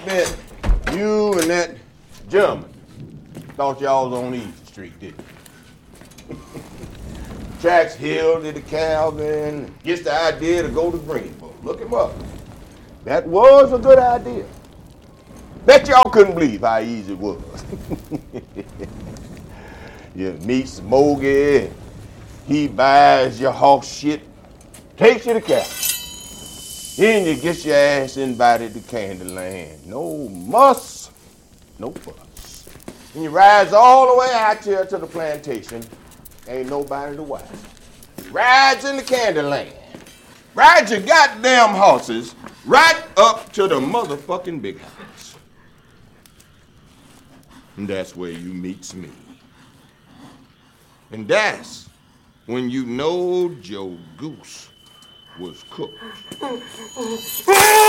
bet you and that German thought y'all was on Easy Street, didn't you? Tracks Hill to the Calvin, gets the idea to go to Greenville. Look him up. That was a good idea. Bet y'all couldn't believe how easy it was. You meet Smokey, he buys your horse shit, takes you to Calvin. Then you get your ass invited to Candyland. No muss, no fuss. And you rides all the way out here to the plantation. Ain't nobody to watch. Rides in the Candyland. Rides your goddamn horses right up to the motherfucking big house. And that's where you meets me. And that's when you know Joe Goose was cooked.